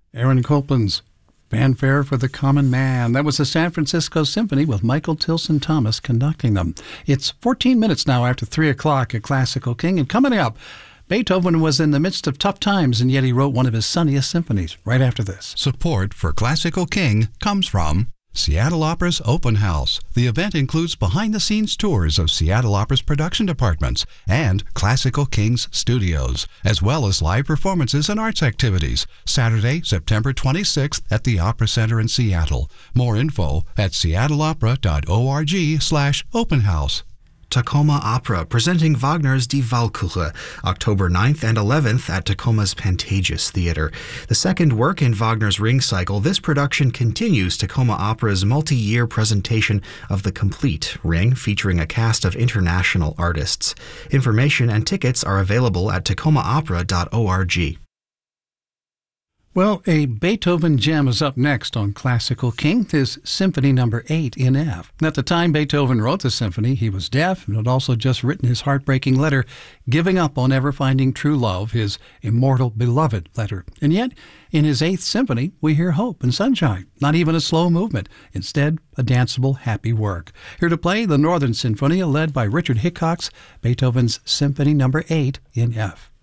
Aaron Copland's Fanfare for the Common Man. That was the San Francisco Symphony with Michael Tilson Thomas conducting them. It's 14 minutes now after 3 o'clock at Classical King, and coming up, Beethoven was in the midst of tough times, and yet he wrote one of his sunniest symphonies right after this. Support for Classical King comes from Seattle Opera's Open House. The event includes behind-the-scenes tours of Seattle Opera's production departments and Classical King's studios, as well as live performances and arts activities. Saturday, September 26th at the Opera Center in Seattle. More info at seattleopera.org/open house. Tacoma Opera, presenting Wagner's Die Walküre, October 9th and 11th at Tacoma's Pantages Theater. The second work in Wagner's Ring Cycle, this production continues Tacoma Opera's multi-year presentation of the complete Ring, featuring a cast of international artists. Information and tickets are available at tacomaopera.org. Well, a Beethoven gem is up next on Classical King, his Symphony No. 8 in F. At the time Beethoven wrote the symphony, he was deaf and had also just written his heartbreaking letter, giving up on ever finding true love, his immortal beloved letter. And yet, in his 8th symphony, we hear hope and sunshine, not even a slow movement. Instead, a danceable, happy work. Here to play the Northern Sinfonia, led by Richard Hickox, Beethoven's Symphony No. 8 in F.